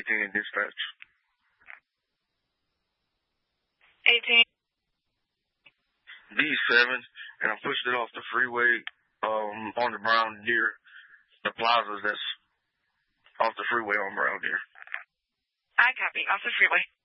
18 dispatch. 18. B7, and I pushed it off the freeway on the Brown Deer, the plaza that's off the freeway on Brown Deer. I copy. Off the freeway.